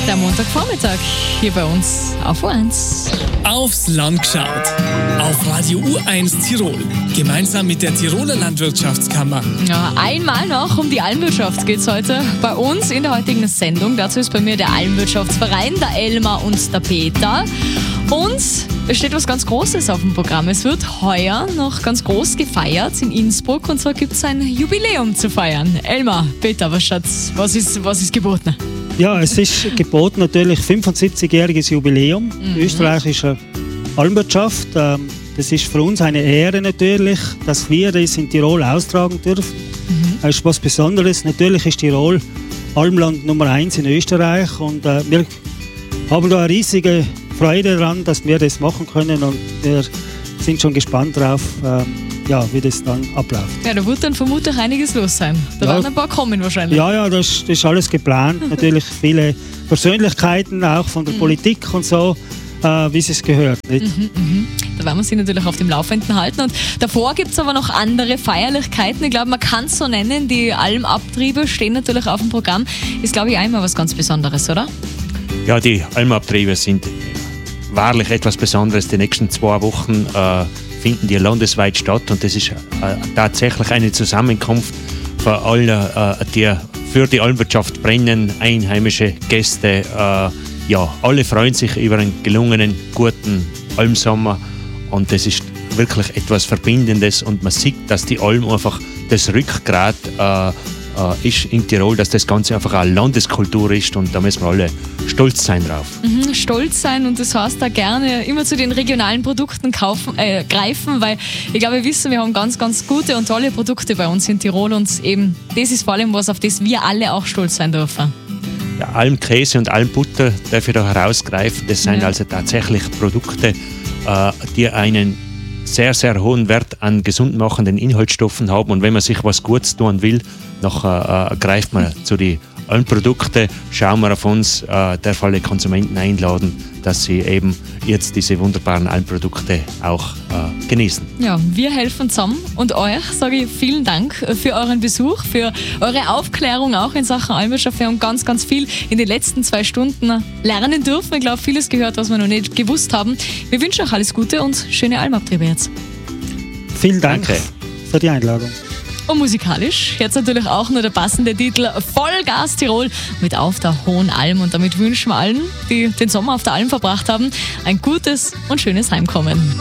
Der Montagvormittag hier bei uns auf U1. Aufs Land geschaut. Auf Radio U1 Tirol. Gemeinsam mit der Tiroler Landwirtschaftskammer. Ja, einmal noch um die Almwirtschaft geht es heute bei uns in der heutigen Sendung. Dazu ist bei mir der Almwirtschaftsverein, der Elmar und der Peter. Und es steht was ganz Großes auf dem Programm. Es wird heuer noch ganz groß gefeiert in Innsbruck. Und zwar gibt es ein Jubiläum zu feiern. Elmar, Peter, was ist geboten? Ja, es ist geboten natürlich 75-jähriges Jubiläum österreichischer Almwirtschaft. Das ist für uns eine Ehre natürlich, dass wir das in Tirol austragen dürfen. Das ist was Besonderes. Natürlich ist Tirol Almland Nummer 1 in Österreich und wir haben da eine riesige Freude daran, dass wir das machen können und wir sind schon gespannt drauf, wie das dann abläuft. Ja, da wird dann vermutlich einiges los sein. Da werden ein paar kommen wahrscheinlich. Ja, das ist alles geplant. Natürlich viele Persönlichkeiten auch von der Politik und so, wie es gehört. Nicht? Da werden wir Sie natürlich auf dem Laufenden halten. Und davor gibt es aber noch andere Feierlichkeiten. Ich glaube, man kann es so nennen. Die Almabtriebe stehen natürlich auf dem Programm. Ist, glaube ich, auch immer was ganz Besonderes, oder? Ja, die Almabtriebe sind wahrlich etwas Besonderes. Die nächsten 2 Wochen finden die landesweit statt und das ist tatsächlich eine Zusammenkunft für alle, die für die Almwirtschaft brennen, einheimische Gäste. Alle freuen sich über einen gelungenen, guten Almsommer und das ist wirklich etwas Verbindendes und man sieht, dass die Alm einfach das Rückgrat ist in Tirol, dass das Ganze einfach eine Landeskultur ist und da müssen wir alle stolz sein drauf. Stolz sein und das heißt da gerne immer zu den regionalen Produkten greifen, weil ich glaube, wir wissen, wir haben ganz, ganz gute und tolle Produkte bei uns in Tirol und eben das ist vor allem was, auf das wir alle auch stolz sein dürfen. Ja, Almkäse und Almbutter darf ich da herausgreifen, das sind also tatsächlich Produkte, die einen sehr, sehr hohen Wert an gesund machenden Inhaltsstoffen haben und wenn man sich was Gutes tun will, nachher greift man zu den Almprodukten, schauen wir auf uns, darf alle Konsumenten einladen, dass sie eben jetzt diese wunderbaren Almprodukte auch genießen. Ja, wir helfen zusammen und euch sage ich vielen Dank für euren Besuch, für eure Aufklärung auch in Sachen Almwirtschaft. Wir haben ganz, ganz viel in den letzten 2 Stunden lernen dürfen. Ich glaube, vieles gehört, was wir noch nicht gewusst haben. Wir wünschen euch alles Gute und schöne Almabtriebe jetzt. Vielen Dank für die Einladung. Und musikalisch jetzt natürlich auch nur der passende Titel Vollgas Tirol mit Auf der Hohen Alm. Und damit wünschen wir allen, die den Sommer auf der Alm verbracht haben, ein gutes und schönes Heimkommen.